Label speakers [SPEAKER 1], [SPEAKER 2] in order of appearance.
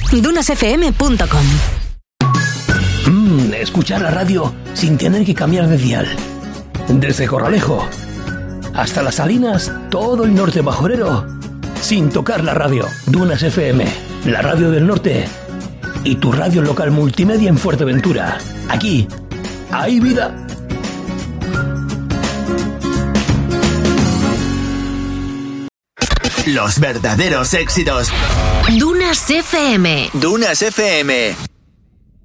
[SPEAKER 1] dunasfm.com.
[SPEAKER 2] Escuchar la radio sin tener que cambiar de dial. Desde Corralejo hasta Las Salinas, todo el norte majorero, sin tocar la radio. Dunas FM, la radio del norte y tu radio local multimedia en Fuerteventura. Aquí hay vida.
[SPEAKER 3] Los verdaderos éxitos.
[SPEAKER 1] Dunas FM.
[SPEAKER 3] Dunas FM.